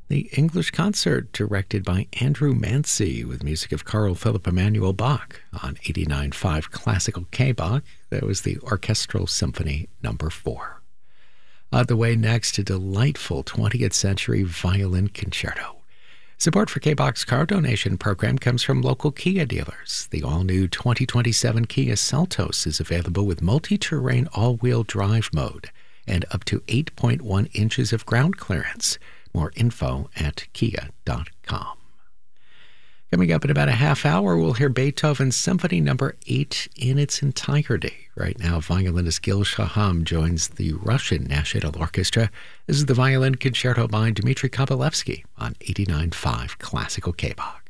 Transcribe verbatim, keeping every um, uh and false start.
The English Concert, directed by Andrew Mancy, with music of Carl Philipp Emanuel Bach on eighty-nine point five Classical K-Bach. That was the Orchestral Symphony Number four. On the way next, a delightful twentieth century violin concerto. Support for K-Bach's car donation program comes from local Kia dealers. The all-new twenty twenty-seven Kia Seltos is available with multi-terrain all-wheel drive mode and up to eight point one inches of ground clearance. More info at kia dot com. Coming up in about a half hour, we'll hear Beethoven's Symphony Number eight in its entirety. Right now, violinist Gil Shaham joins the Russian National Orchestra. This is the Violin Concerto by Dmitri Kovalevsky on eighty-nine point five Classical K-Bach.